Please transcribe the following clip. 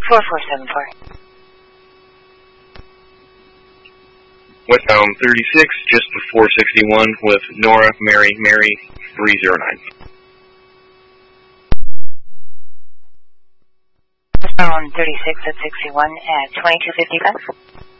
4474. Westbound 36, just before 61, with Nora, Mary, 309. Westbound 36 at 61 at 2255.